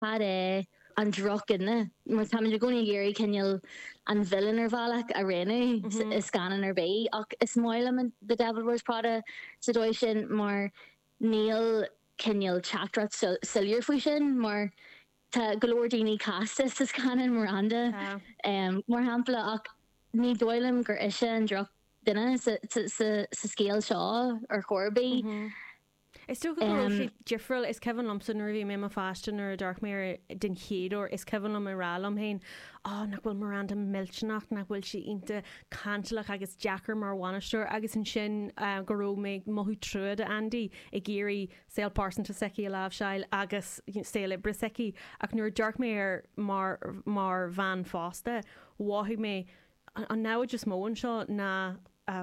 had an droch inne mar tam goni géri kenjal an villain bhach a rinne is scanan ar bé ach is moile the Devil Wears Prada situation mar Neil kenjal chatrat sillier fu sin mar ta galordini castas is canan Miranda mar hapla ach ní doilem gur isise an droch dinne sa scale shaw or Corby. Is still Jeffrel is Kevin Lumpson review me fashion or dark mirror din héador is Kevin Lum Ralam hain nachhfuil Miranda Milchnacht nachhfuil si inte cantalach agus Jacker Marwanastor agus in sin goró me mohu truad Andy I géri sail parson to seki lav shail agus sail briseki ach nur dark mirror mar Van Foster wahu me an now just mo seo na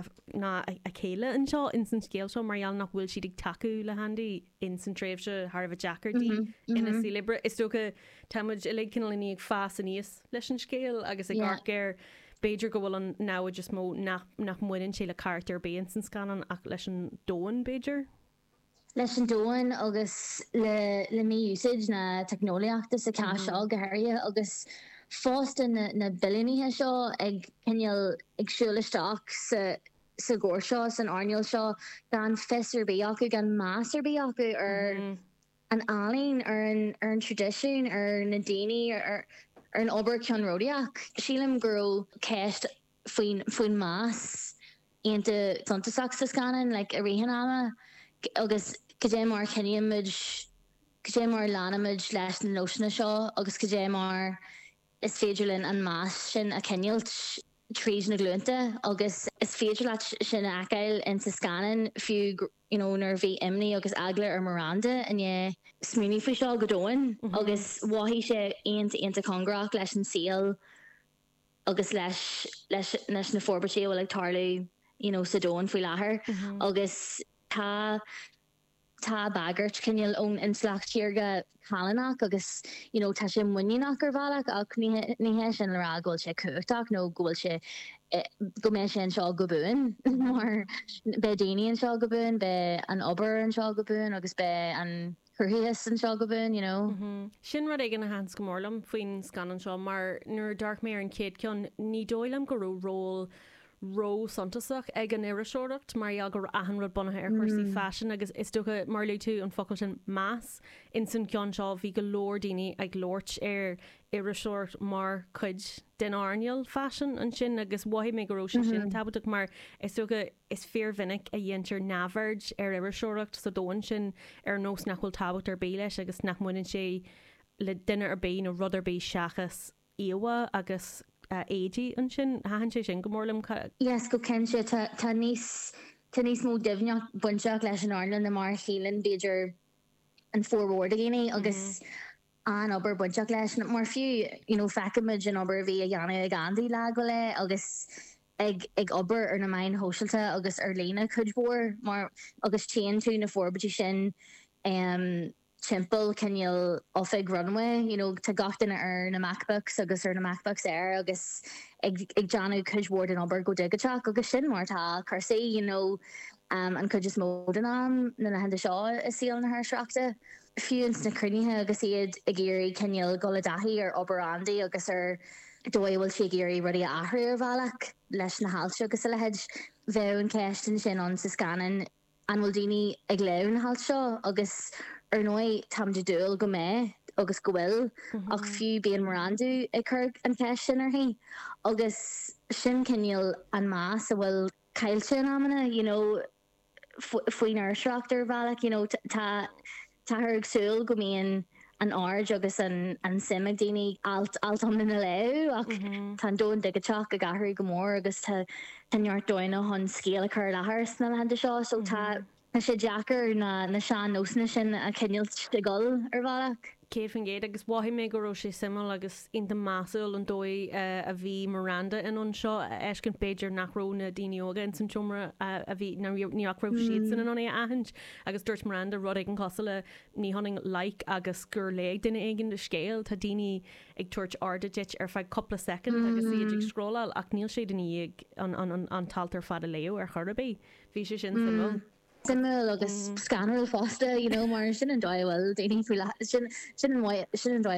a céile an seo in san scéal seo marall nach bhfuil siad ag taú le handy in san tréimh se Harbh Jackardí ina sí libre is tócha táid I le cinnaí ag fás a níos leis an scéal agus ag garcéir Beiidir go bhfuil an now just mó nach muinn sé le cartar béan san scanan ach leis an dóin Beiidir. Leis an dóin agus le mí usage na technoliaachta sa cáiseáil gohairthe agus fásta na billiníthe seo ag cinneal agsúlaisteach sa gcóir seo san airneal seo gan fesar bé acu gan másar bé acu ar an alín ar an tradiisiún ar na daoine ar an obair ceann ródaach. Sílim gurú ceist faoin más aonta suntasach sa scanan like a rihan ama agus go mar cinneamid go mar lánamid leis na nóisina seo agus go mar is féidirlinn an más sin a cennealt tríd na glúnta agus is féidir sin a acail in sa scanan fiú nar bhí imní agus agla ar Miranda and smíní faoi seo godóin agus wahí sé aonta congraach leis an síal agus leis na forbaché bhfuil ag tarlú sa dóin faoi láthair agus tá bagart cinneal ón inslaachtíirga chalanach agus tá sé muineach ar bhealach ach ní sin le rá ghfuil sé cuaach nó ghfuil sé go mé sin seo go buin mar be daine an seo go buin be an obair an seo go buin agus be an chuhías an seo go buin Sin rud ag an na hans gomórlam faoin scanan seo mar nuair dark mé an céad ceann ní dóilem go ról ró santasach ag an iriseoireacht mar agur ahan rud bunathe ar chuirsaí fashion agus is dócha mar le tú an focail sin más in san ceann seo bhí go leor daoine ag loirt ar iriseoirt mar chuid den airneal fashion an sin agus waithí mé goró sin tabbaach mar is dócha is fear vinnic a dhéantar nabhard ar iriseoireacht sa dóin sin ar nós nachhfuil tabbacht ar bé leis agus nach muinn sé le duine ar bé nó rud ar bé seachas íha agus édí an sin hahan sé sin gomórlam Yes go ken sé tá níos mó difneach bunseach leis an Ireland na mar chélan beidir an forward a géine agus an obair bunseach leis mar fiú feicimiid an obair bhí a dhéanana a gandí le go le agus ag obair ar na main hóisiilta agus ar léna chudhór mar agus téan tú na forbetí sin timple cinneal offig runway tá gatain ar na MacBooks agus ar na MacBooks air agus ag Johnú cudhór an obair go digateach agus sin martá chusaí an chud is mód am na henda seo is síal na thseachta fiúns na cruníthe agus iad a géirí cinneal go le dahíí ar obair Andy agus ar dóhfuil sé géirí rudí athú ar bhealach leis na háilte agus a lehead bheith an ceistin sin an sa scanan an bhfuil daoine ag leann na háilte seo agus ar nói tam de dúil go mé agus go bhfuil ach fiú bíon Miranda ag chur an ceis sin ar hí agus sin cinneal an más a bhfuil caiilte amna faoin airseachtar bhealach tá th agsúil go mííon an áird agus an simime daoine alt an na le ach tá dóin digateach a gahraí go mór agus táneart dóine hon scéal a chur lethir na handa seo so tá sé Jackar na sean nósna sin a cinneal stigol ar bhealach. Céad fan géad agus waithí mé go raibh sé simú agus inta másúil an dói a bhí Miranda in an seo ecin Beiidir nach ró na daine óga in san tiomra a bhí níach raibh siad san an ahand agus dúirt Miranda rud ag an cosla le ní honning like agus gur le duine igen de scéal tá daine ag tuairt ardait ar feid coppla second agus iad ag scrollal ach níl sé daine ag an taltar fad a leo ar chorabé. Bhí sé sin simú. simú agus scanner fásta mar sin an dóhfuil déine sin an